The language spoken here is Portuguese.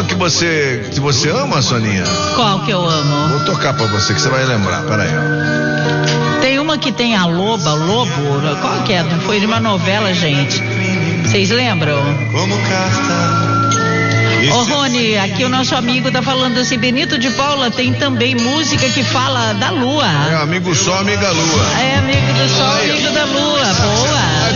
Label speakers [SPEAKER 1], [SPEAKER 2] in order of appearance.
[SPEAKER 1] uma que você ama, Soninha?
[SPEAKER 2] Qual que eu amo?
[SPEAKER 1] Vou tocar pra você que você vai lembrar, peraí, ó.
[SPEAKER 2] Tem uma que tem a Lobo, qual que é? Não foi de uma novela, gente? Vocês lembram?
[SPEAKER 3] Como carta.
[SPEAKER 2] Ô Rony, aqui o nosso amigo tá falando assim, Benito de Paula tem também música que fala da lua.
[SPEAKER 1] É amigo sol, amiga lua.
[SPEAKER 2] É amigo do sol, amigo da lua, boa.